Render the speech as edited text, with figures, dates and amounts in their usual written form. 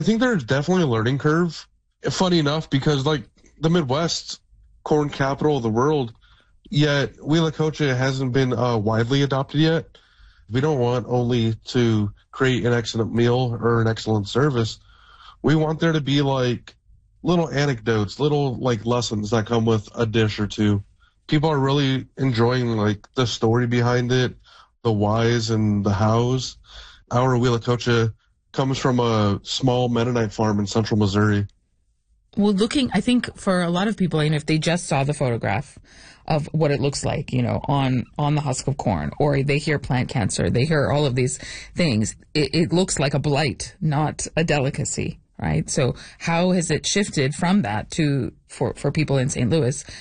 I think there's definitely a learning curve. Funny enough, because like the Midwest, corn capital of the world, yet Wheelacocha hasn't been widely adopted yet. We don't want only to create an excellent meal or an excellent service. We want there to be like little anecdotes, little like lessons that come with a dish or two. People are really enjoying like the story behind it, the whys and the hows. Our Wheelacocha comes from a small Mennonite farm in central Missouri. Well, I think for a lot of people, if they just saw the photograph of what it looks like, on the husk of corn, or they hear plant cancer, they hear all of these things, it looks like a blight, not a delicacy, right? So how has it shifted from that for people in St. Louis